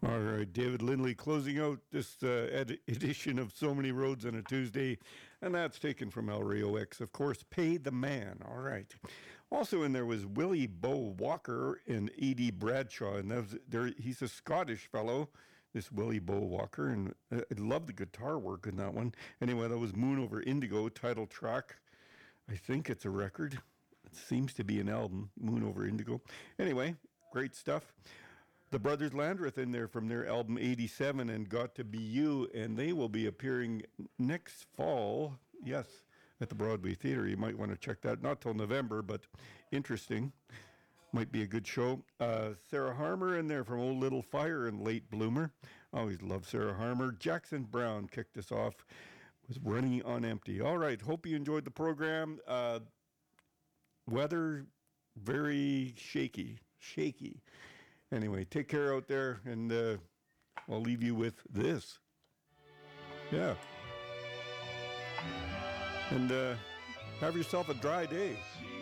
All right, David Lindley closing out this edition of So Many Roads on a Tuesday, and that's taken from El Rio X, of course, Pay the Man. All right. Also in there was Willie Bo Walker and A.D. Bradshaw, and that was, he's a Scottish fellow, this Willie Bo Walker, and I love the guitar work in that one. Anyway, that was Moon Over Indigo, title track. I think it's a record. It seems to be an album, Moon Over Indigo. Anyway, great stuff. The Brothers Landreth in there from their album 87 and Got to Be You, and they will be appearing next fall, yes, at the Broadway Theatre. You might want to check that. Not till November, but interesting. Might be a good show. Sarah Harmer in there from Old Little Fire and Late Bloomer. Always love Sarah Harmer. Jackson Brown kicked us off with Running on Empty. All right, hope you enjoyed the program. Weather, very shaky. Anyway, take care out there, and I'll leave you with this. Yeah. And have yourself a dry day.